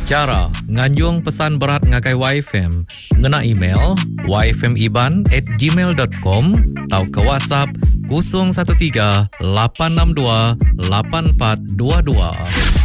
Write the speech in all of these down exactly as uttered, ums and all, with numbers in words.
Cara nganjung pesan berat ngagai Y F M, ngena email y f m iban at gmail dot com atau ke WhatsApp kosong satu tiga lapan enam dua lapan empat dua dua.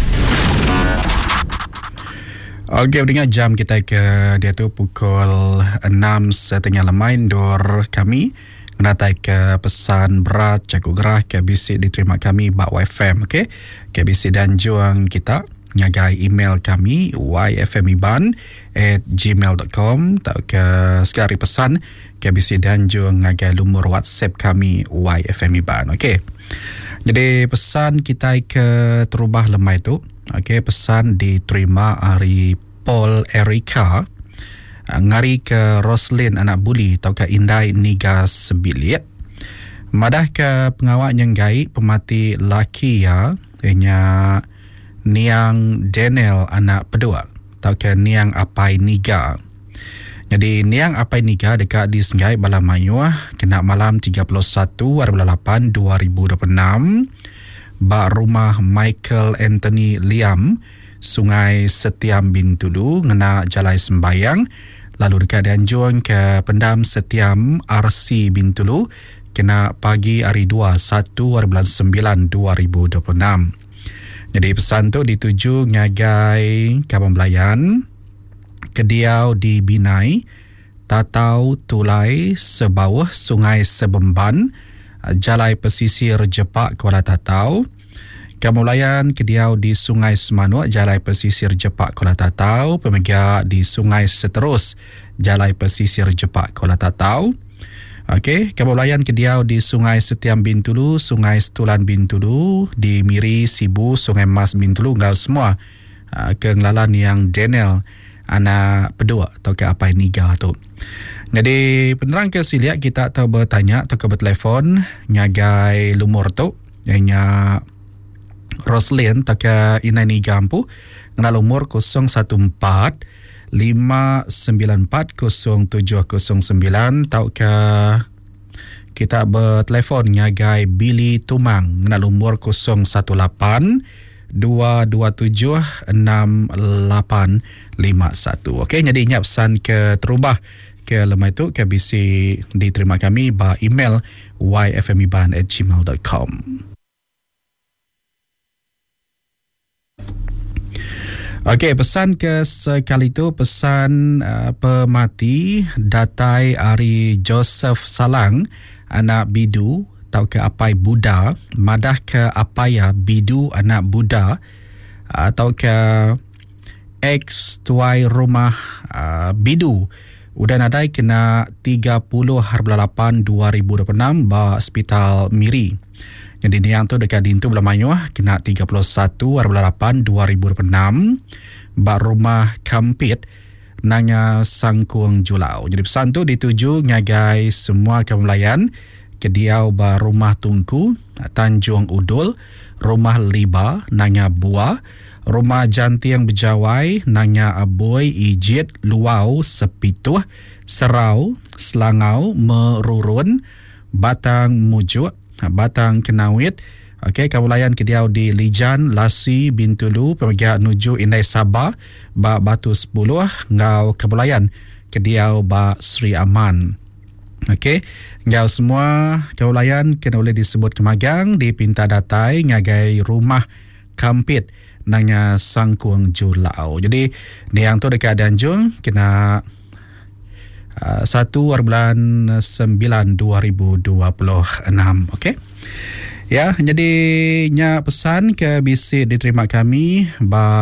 Okey, pendengar, jam kita ke dia tu pukul enam setengah lemai dor kami menatai ke pesan berat Cakup Gerah K B C diterima kami bak Y F M. Okey, K B C dan juang kita ngagai email kami y f m iban at gmail dot com atau ke sekali pesan K B C dan juang ngagai lumur WhatsApp kami Y F M iban. Okey, jadi pesan kita ke terubah lemai tu. Okey, pesan diterima hari Paul Erika ngari ke Roslyn anak buli atau ke Indai Niga Sebilik. Madah ke pengawak nyenggai pemati laki ya, ianya Niang Daniel anak pedua atau ke Niang Apai Niga. Jadi Niang Apai Niga dekat di Senggai Balamayu kena malam tiga puluh satu hari lapan dua ribu dua puluh enam bak rumah Michael Anthony Liam Sungai Setiam Bintulu ngena jalai sembayang, lalu dekat dianjung ke Pendam Setiam R C Bintulu kena pagi hari dua puluh satu hari bulan sembilan dua ribu dua puluh enam. Jadi pesan tu dituju ngagai Kampung Belayan, Kediau di Binai, Tatau Tulai Sebawah Sungai Sebemban, Jalai Pesisir Jepak Kuala Tatau, Kampung Belayan, Kediau di Sungai Semanuk, Jalai Pesisir Jepak Kuala Tatau, Pemegak di Sungai Seterus, Jalai Pesisir Jepak Kuala Tatau. Okey, Kampung Belayan, Kediau di Sungai Setiam Bintulu, Sungai Setulan Bintulu, di Miri, Sibu, Sungai Mas Bintulu, ngau semua uh, ke ngelalan yang Daniel anak pedua atau ke Apai Niga tu. Jadi penerang ke siliak kita tahu bertanya atau ke bertelefon ngagai lumur tu, ianya Roslyn atau ke Inai Niga ampu ngena lumur kosong satu empat lima sembilan empat kosong tujuh kosong sembilan atau ke kita bertelefon ngagai Billy Tumang ngena lumur kosong satu lapan dua dua tujuh enam lapan lima satu. Okey, jadi ingat pesan ke terubah ke lemai tu K B C diterima kami ba email y f m iban at gmail dot com. Okey, pesan ke sekali tu pesan uh, pemati Datai Ari Joseph Salang anak bidu atau ke Apai Buddha, madah ke Apaya bidu anak Buddha atau ke ex tuai rumah uh, bidu udah nadai kena tiga puluh hari lapan dua ribu dua puluh enam ba Hospital Miri. Jadi ni yang tu dekat dintu Belamayu kena tiga puluh satu hari lapan dua ribu dua puluh enam ba rumah Kampit nanya Sangkuang Julau. Jadi pesan tu dituju ngagai semua kaum layan Kediau ba rumah Tungku Tanjung Udul, rumah Liba nanya Buah, rumah Jantiang Bejawai nanya Aboy Ijit Luau Sepituh, Serau Selangau Merurun, Batang Mujuk, Batang Kenawit. Okey, Kabupaten Kediau di Lijan Lasi Bintulu, Pemegak nuju Indai Sabah ba Batu sepuluh, ngau Kabupaten Kediau ba Sri Aman. Okey, ngau semua Kabupaten kena boleh disebut kemagang di pinta datai ngagai rumah Kampit nanya Sangkuang Julau. Jadi ni yang tu dekat Danjung kena uh, satu hari bulan sembilan dua ribu dua puluh enam. Okey. Ya, jadi nya pesan ke B C diterima kami ba